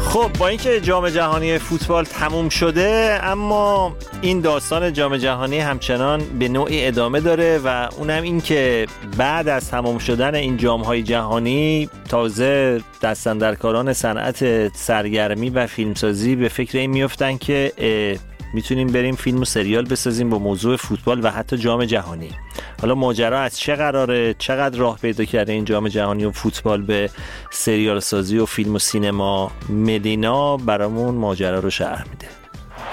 خب با اینکه جام جهانی فوتبال تموم شده، اما این داستان جام جهانی همچنان به نوعی ادامه داره و اونم این که بعد از تمام شدن این جام‌های جهانی تازه دستاندرکاران صنعت سرگرمی و فیلمسازی به فکر این میافتن که میتونیم بریم فیلم و سریال بسازیم با موضوع فوتبال و حتی جام جهانی. حالا ماجرا از چه قراره، چقدر راه پیدا کرده این جام جهانی و فوتبال به سریال سازی و فیلم و سینما، مدینا برامون ماجرا رو شرح میده.